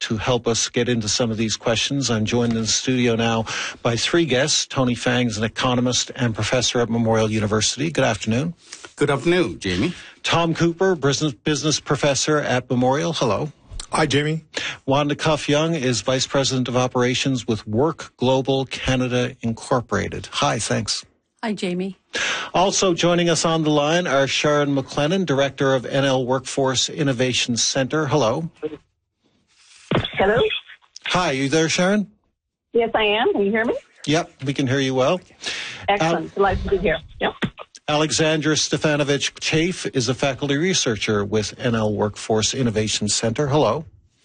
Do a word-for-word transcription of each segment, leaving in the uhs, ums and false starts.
to help us get into some of these questions. I'm joined in the studio now by three guests. Tony Fang is an economist and professor at Memorial University. Good afternoon. Good afternoon, Jamie. Tom Cooper, business, business professor at Memorial. Hello. Hi, Jamie. Wanda Cuff Young is Vice President of Operations with Work Global Canada Incorporated. Hi, thanks. Hi, Jamie. Also joining us on the line are Sharon McLennan, Director of N L Workforce Innovation Centre. Hello. Hello. Hi, you there, Sharon? Yes, I am. Can you hear me? Yep, we can hear you well. Excellent. Uh, Delighted to be here. Yep. Alexandra Stefanovic Chafe is a faculty researcher with N L Workforce Innovation Centre. Hello.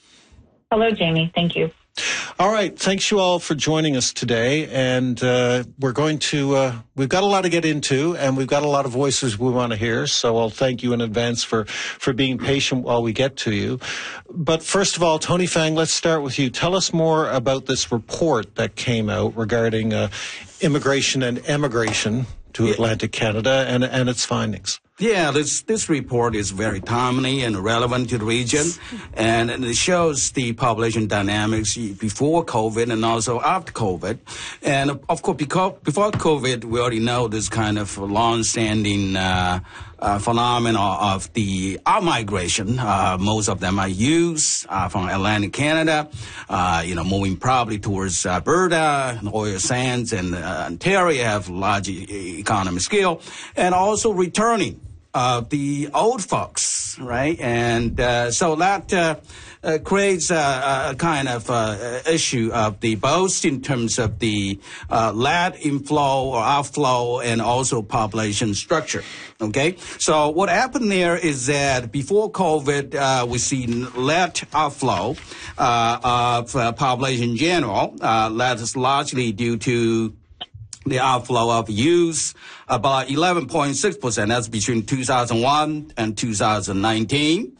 Hello, Jamie. Thank you. All right. Thanks you all for joining us today. And uh, we're going to, uh, we've got a lot to get into and we've got a lot of voices we want to hear. So I'll thank you in advance for, for being patient while we get to you. But first of all, Tony Fang, let's start with you. Tell us more about this report that came out regarding uh, immigration and emigration to Atlantic Canada and, and its findings. Yeah, this this report is very timely and relevant to the region, and it shows the population dynamics before COVID and also after COVID. And of course, because before COVID, we already know this kind of long-standing uh, uh, phenomenon of the out-migration. Uh, most of them are youths uh, from Atlantic Canada, uh, you know, moving probably towards Alberta, oil sands, and uh, Ontario have large e- economy scale, and also returning. Uh, the old folks, right? And uh, so that uh, uh, creates a, a kind of uh, issue of the both in terms of the uh, lead inflow or outflow and also population structure, okay? So what happened there is that before COVID, uh, we see lead outflow uh, of uh, population in general. Uh, that is largely due to the outflow of youth, about eleven point six percent. That's between two thousand one and two thousand nineteen.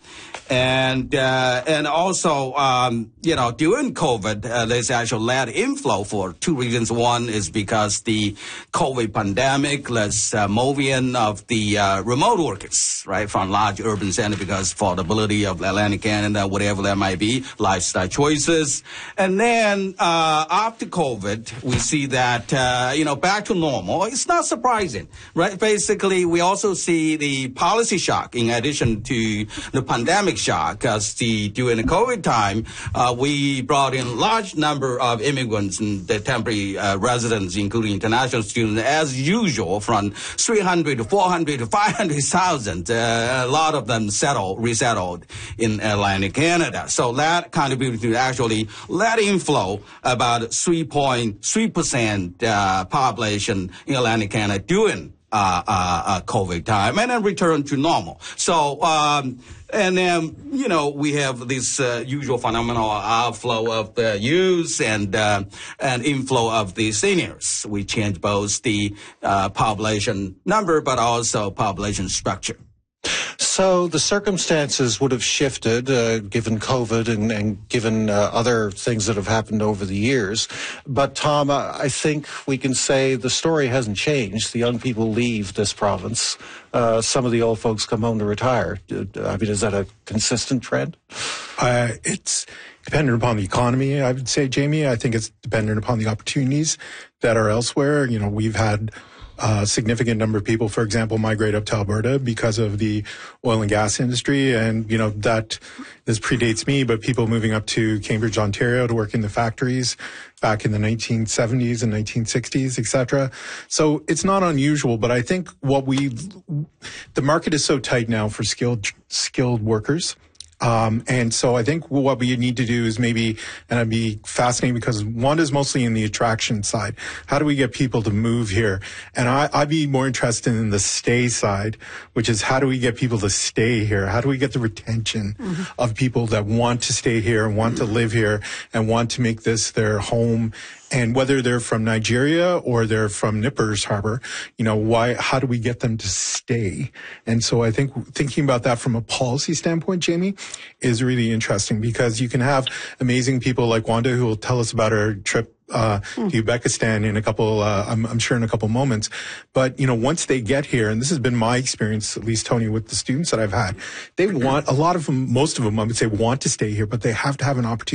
And, uh, and also, um, you know, during COVID, uh, there's actual lead inflow for two reasons. One is because the COVID pandemic, less uh, moving of the uh, remote workers, right, from large urban centers because affordability of Atlantic Canada, whatever that might be, lifestyle choices. And then, uh, after COVID, we see that, uh, you know, back to normal. It's not surprising, right? Basically, we also see the policy shock in addition to the pandemic shock, because the during the COVID time, uh, we brought in large number of immigrants and the temporary uh, residents, including international students, as usual, from three hundred to four hundred to five hundred thousand. Uh, a lot of them settled, resettled in Atlantic Canada. So that contributed to actually lead inflow about three point three percent uh, population in Atlantic Canada during Uh, uh, uh, COVID time, and then return to normal. So, um, and then, you know, we have this uh, usual phenomenon outflow of the youth and uh, and inflow of the seniors. We change both the uh, population number, but also population structure. So the circumstances would have shifted uh, given COVID and, and given uh, other things that have happened over the years. But, Tom, uh, I think we can say the story hasn't changed. The young people leave this province. Uh, some of the old folks come home to retire. I mean, is that a consistent trend? Uh, it's dependent upon the economy, I would say, Jamie. I think it's dependent upon the opportunities that are elsewhere. You know, we've had a significant number of people, for example, migrate up to Alberta because of the oil and gas industry. And, you know, that this predates me, but people moving up to Cambridge, Ontario to work in the factories back in the nineteen seventies and nineteen sixties, et cetera. So it's not unusual, but I think what we, the market is so tight now for skilled, skilled workers. Um, and so I think what we need to do is maybe, and I'd be fascinating because one is mostly in the attraction side. How do we get people to move here? And I, I'd be more interested in the stay side, which is how do we get people to stay here? How do we get the retention mm-hmm. of people that want to stay here and want to live here and want to make this their home? And whether they're from Nigeria or they're from Nippers Harbor, you know, why, how do we get them to stay? And so I think thinking about that from a policy standpoint, Jamie, is really interesting because you can have amazing people like Wanda who will tell us about her trip uh, mm. to Uzbekistan in a couple, uh, I'm, I'm sure in a couple moments. But, you know, once they get here, and this has been my experience, at least, Tony, with the students that I've had, they want, a lot of them, most of them, I would say, want to stay here, but they have to have an opportunity